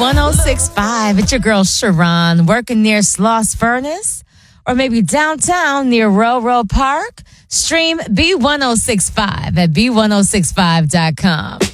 B1065. It's your girl Sharon working near Sloss Furnace or maybe downtown near Railroad Park. Stream B1065 at B1065.com.